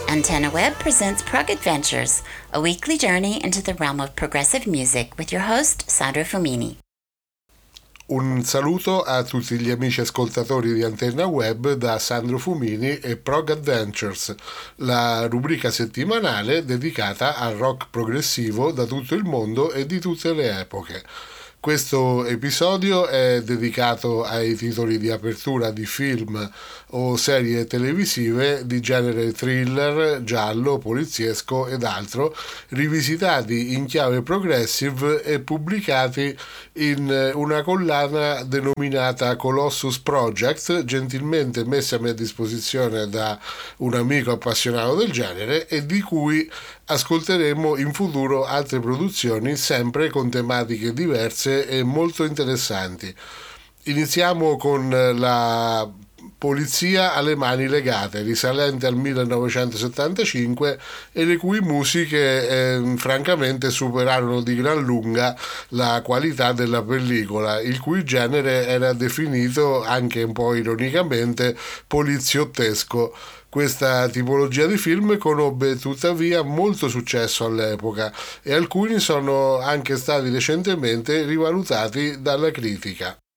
Antenna Web presents Prog Adventures, a weekly journey into the realm of progressive music with your host, Sandro Fumini. Un saluto a tutti gli amici ascoltatori di Antenna Web da Sandro Fumini e Prog Adventures, la rubrica settimanale dedicata al rock progressivo da tutto il mondo e di tutte le epoche. Questo episodio è dedicato ai titoli di apertura di film o serie televisive di genere thriller, giallo, poliziesco ed altro, rivisitati in chiave progressive e pubblicati in una collana denominata Colossus Project, gentilmente messa a mia disposizione da un amico appassionato del genere e di cui ascolteremo in futuro altre produzioni sempre con tematiche diverse e molto interessanti. Iniziamo con la Polizia alle mani legate, risalente al 1975 e le cui musiche francamente superarono di gran lunga la qualità della pellicola, il cui genere era definito anche un po' ironicamente poliziottesco. Questa tipologia di film conobbe tuttavia molto successo all'epoca e alcuni sono anche stati recentemente rivalutati dalla critica.